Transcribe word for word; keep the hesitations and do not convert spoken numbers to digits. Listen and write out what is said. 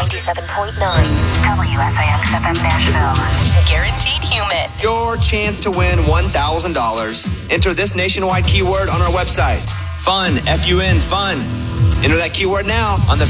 ninety-seven point nine. W S A X F M Nashville. Guaranteed human. Your chance to win one thousand dollars. Enter this nationwide keyword on our website. Fun, F U N, fun. Enter that keyword now on the